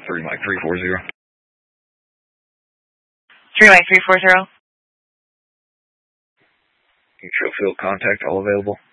3 Mike 340. 3 Mike 340. Neutral field contact, all available.